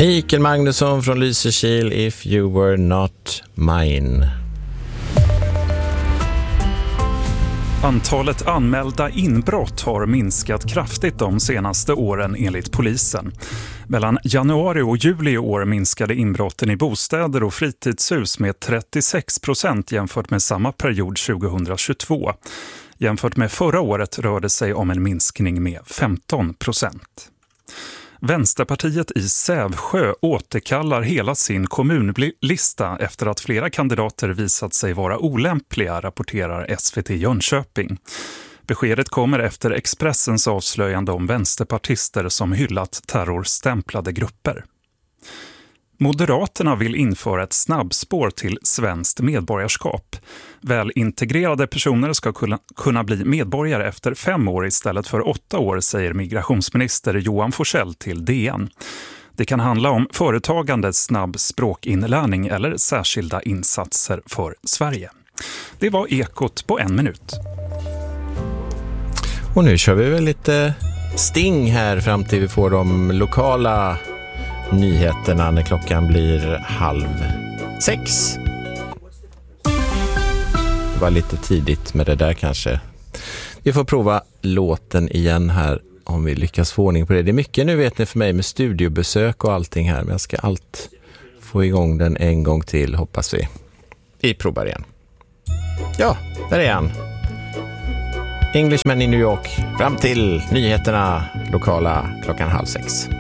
Mikael Magnusson från Lysekil, If You Were Not Mine. Antalet anmälda inbrott har minskat kraftigt de senaste åren enligt polisen. Mellan januari och juli i år minskade inbrotten i bostäder och fritidshus med 36% jämfört med samma period 2022. Jämfört med förra året rör det sig om en minskning med 15%. Vänsterpartiet i Sävsjö återkallar hela sin kommunlista efter att flera kandidater visat sig vara olämpliga, rapporterar SVT Jönköping. Beskedet kommer efter Expressens avslöjande om vänsterpartister som hyllat terrorstämplade grupper. Moderaterna vill införa ett snabbspår till svenskt medborgarskap. Välintegrerade personer ska kunna bli medborgare efter 5 år istället för 8 år, säger migrationsminister Johan Forsell till DN. Det kan handla om företagande, snabb språkinlärning eller särskilda insatser för Sverige. Det var Ekot på 1 minut. Och nu kör vi väl lite sting här fram till vi får de lokala nyheterna när klockan blir 5:30. Det var lite tidigt med det där kanske. Vi får prova låten igen här om vi lyckas få ordning på det. Det är mycket nu vet ni för mig med studiobesök och allting här. Men jag ska få igång den en gång till hoppas vi. Vi provar igen. Ja, där är han. Englishman i New York. Fram till nyheterna lokala klockan 5:30.